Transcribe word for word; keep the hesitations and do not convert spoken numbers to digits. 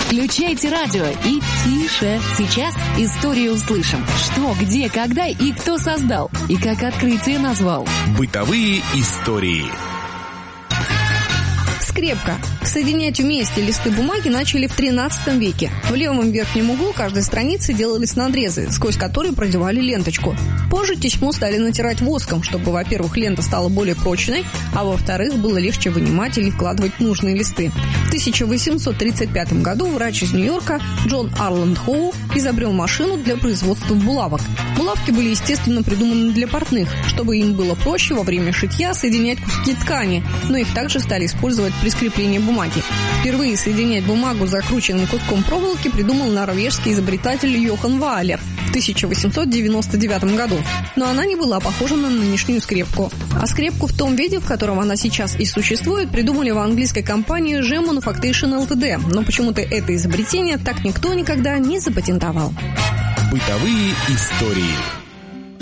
Включайте радио и тише. Сейчас историю услышим. Что, где, когда и кто создал. И как открытие назвал. Бытовые истории. Скрепка. Соединять вместе листы бумаги начали в тринадцатом веке. В левом верхнем углу каждой страницы делались надрезы, сквозь которые продевали ленточку. Позже тесьму стали натирать воском, чтобы, во-первых, лента стала более прочной, а во-вторых, было легче вынимать или вкладывать нужные листы. В тысяча восемьсот тридцать пятом году врач из Нью-Йорка Джон Арланд Хоу изобрел машину для производства булавок. Булавки были, естественно, придуманы для портных, чтобы им было проще во время шитья соединять куски ткани, но их также стали использовать при скреплении бумаги. Впервые соединять бумагу закрученным куском проволоки придумал норвежский изобретатель Йохан Ваалер в тысяча восемьсот девяносто девятом году. Но она не была похожа на нынешнюю скрепку. А скрепку в том виде, в котором она сейчас и существует, придумали в английской компании джи Manufactation эл ти ди, но почему-то это изобретение так никто никогда не запатентовал. Бытовые истории.